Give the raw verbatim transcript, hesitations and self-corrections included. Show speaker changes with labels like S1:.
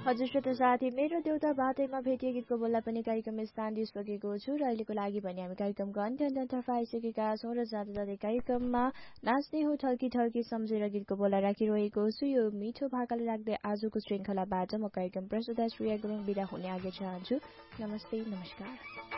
S1: हजुर श्रोता साथी, मेरो देउता बाटैमा भेटिए गीतको बोल्दा पनि कार्यक्रम स्थान दिइसकेको छु र अहिलेको लागि भने हामी कार्यक्रमको अन्त्य अन्त्यतर्फ आइसकेका छौँ र जाँदा जाँदै कार्यक्रममा नाच्ने हो ठल्की ठल्की सम्झेर गीतको बोला राखिरहेको छु। यो मिठो भाकाले राख्दै आजको श्रृङ्खलाबाट म कार्यक्रम प्रस्तुता श्रेया गुरुङ बिदा हुने आगे चाहन्छु। नमस्ते, नमस्कार।